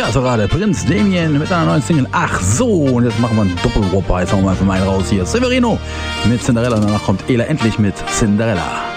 Tja, so gerade Prinz Damien mit einer neuen Single. Ach so, und jetzt machen wir einen Doppelwhopper. Jetzt hauen wir einfach mal einen raus hier. Severino mit Cinderella und danach kommt Ela endlich mit Cinderella.